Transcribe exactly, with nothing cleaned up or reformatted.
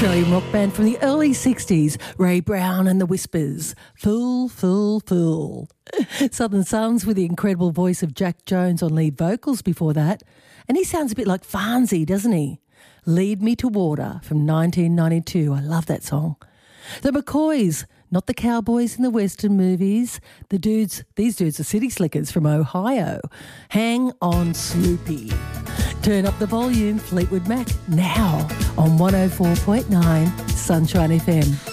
Australian rock band from the early sixties, Ray Brown and the Whispers. Fool, fool, fool. Southern Sons with the incredible voice of Jack Jones on lead vocals before that. And he sounds a bit like Farnsey, doesn't he? Lead Me to Water from nineteen ninety-two. I love that song. The McCoys, not the cowboys in the Western movies. The dudes, these dudes are city slickers from Ohio. Hang on, Sloopy. Turn up the volume, Fleetwood Mac, now on one oh four point nine Sunshine F M.